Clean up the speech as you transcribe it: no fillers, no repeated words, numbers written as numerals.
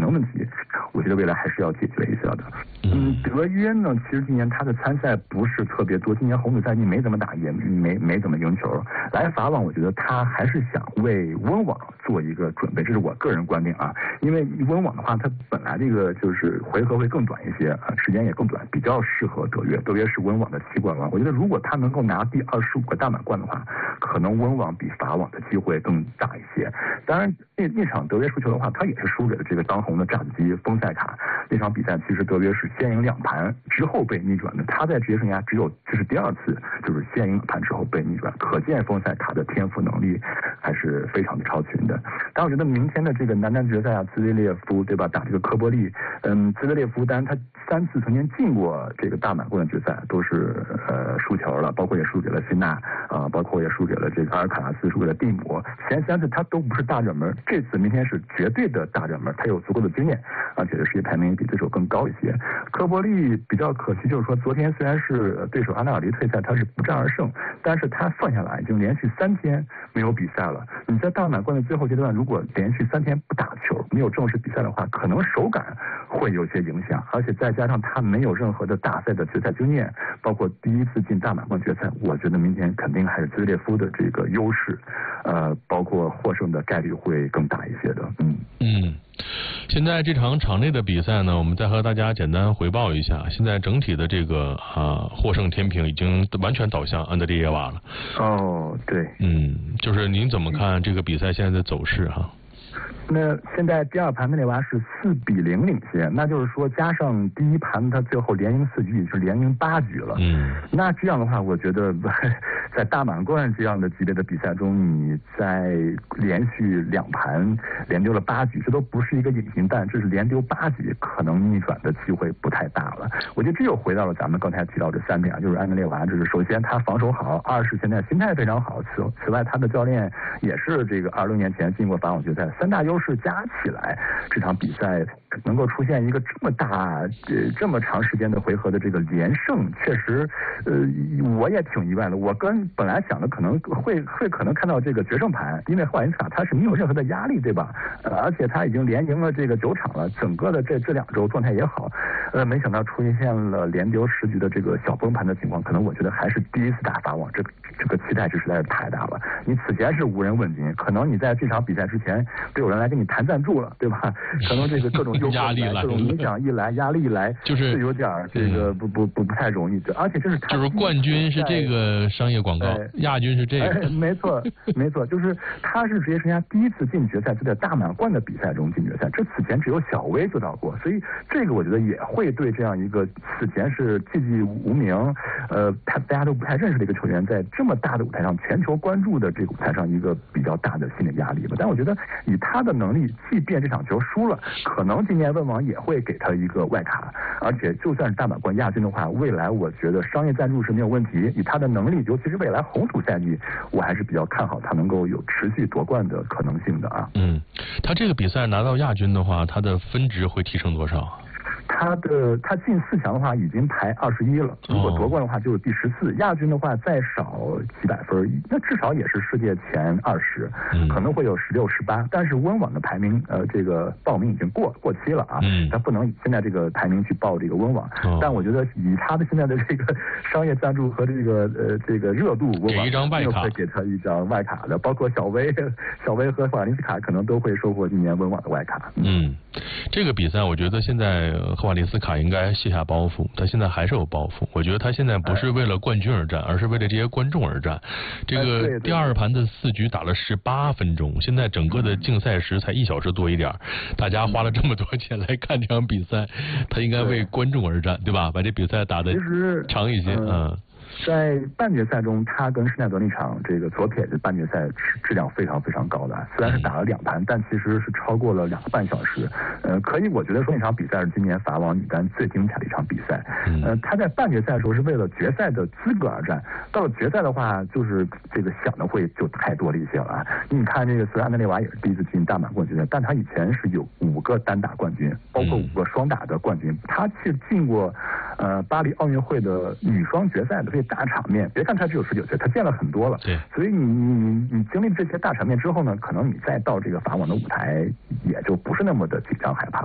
能问题，我觉得未来还是要解决一下的。德约呢，其实今年他的参赛不是特别多，今年红土赛季没怎么打，也没怎么赢球。来法网，我觉得他还是想为温网做一个准备，这是我个人观点啊。因为温网的话，它本来这个就是回合会更短一些，时间也更短，比较适合德约。德约是温网的7冠王，我觉得如果他能够拿第25个大满贯的话，可能温网比法网的机会更大一些。当然，那场德约输球的话，他也是输给了这个当红的炸子鸡丰塞卡。那场比赛其实德约是先赢2盘之后被逆转的，他在职业生涯这是第2次，就是先赢2盘之后被逆转，可见丰塞卡的天赋能力还是非常的超群的。但我觉得明天的这个男单决赛啊，兹维列夫对吧，打这个科波利，兹维列夫当然他3次曾经进过这个大满贯的决赛，都是输球了，包括也输给了辛纳包括也输给了这个阿尔卡拉斯，输给了蒂姆，前3次他都不是大热门，这次明天是绝对的大热门，他有足够的经验，而且世界排名比对手更高一些。科波利比较可惜，就是说昨天虽然是对手阿纳尔迪退赛，他是不战而胜，但是他算下来已经连续3天没有比赛了。你在大满贯的最后阶段，如果连续3天不打球，没有正式比赛的话，可能手感会有些影响，而且再加上他没有任何的大赛的决赛经验，包括第1次进大满贯决赛，我觉得明天肯定还是兹维列夫的这个优势，包括获胜的概率会更大一些的。 现在这场内的比赛呢，我们再和大家简单回报一下。现在整体的这个获胜天平已经完全倒向安德烈耶娃了。 对。 就是您怎么看这个比赛现在的走势哈？ 那现在第2盘安德烈娃是4-0领先，那就是说加上第1盘他最后连赢4局，也是连赢8局了。那这样的话，我觉得在大满贯这样的级别的比赛中，你在连续2盘连丢了8局，这都不是一个隐形弹，这是连丢8局，可能逆转的机会不太大了。我觉得这又回到了咱们刚才提到这3点啊，就是安德烈娃，就是首先他防守好，2是现在心态非常好，此外他的教练也是这个20年前进过法网决赛，3大优势加起来，这场比赛能够出现一个这么大这么长时间的回合的这个连胜，确实我也挺意外的。我本来想的可能会可能看到这个决胜盘，因为霍瓦林斯卡他是没有任何的压力，对吧？而且他已经连赢了这个9场了，整个的这2周状态也好，没想到出现了连丢10局的这个小崩盘的情况，可能我觉得还是第1次打法网，这个期待值实在是太大了。你此前是无人问津，可能你在这场比赛之前都有人来跟你谈赞助了，对吧？可能这个各种诱惑压力来， 各种影响一来，压力一来， 就是有点这个不太容易，而且这是就是冠军是这个商业广告，亚军是这个， 没错，就是他是职业生涯第1次进决赛，就在大满贯的比赛中进决赛，这此前只有小威做到过，所以这个我觉得也会对这样一个此前是寂寂无名，大家都不太认识的一个球员，在这么大的舞台上，全球关注的这个舞台上，一个比较大的心理压力吧。但我觉得以他的能力，即便这场球输了，可能今年温网也会给他一个外卡，而且就算是大满贯亚军的话，未来我觉得商业赞助是没有问题。以他的能力，尤其是未来红土赛季，我还是比较看好他能够有持续夺冠的可能性的啊。 他这个比赛拿到亚军的话，他的分值会提升多少？ 他进4强的话已经排21了，如果夺冠的话就是第14，亚军的话再少几百分，那至少也是世界前20，可能会有16、18。但是温网的排名这个报名已经过期了啊，他不能以现在这个排名去报这个温网。但我觉得以他的现在的这个商业赞助和这个热度，温网会给他一张外卡的，包括小威和霍瓦林斯卡可能都会收获今年温网的外卡。 这个比赛我觉得现在霍瓦林斯卡应该卸下包袱，他现在还是有包袱。我觉得他现在不是为了冠军而战，而是为了这些观众而战。这个第2盘的4局打了18分钟，现在整个的竞赛时才1小时多一点，大家花了这么多钱来看这场比赛，他应该为观众而战，对吧？把这比赛打得长一些。 在半决赛中，他跟施耐德那场这个左撇子半决赛质量非常非常高的，虽然是打了2盘，但其实是超过了2个半小时。可以我觉得说那场比赛是今年法网女单最精彩的一场比赛。他在半决赛的时候是为了决赛的资格而战，到了决赛的话，就是这个想的会就太多了一些了啊。你看这个虽然安德烈娃也是第1次进大满贯决赛，但他以前是有5个单打冠军，包括5个双打的冠军，他是进过巴黎奥运会的女双决赛的这大场面。别看他只有19岁，他见了很多了。 对， 所以你经历这些大场面之后呢，可能你再到这个法网的舞台，也就不是那么的紧张害怕。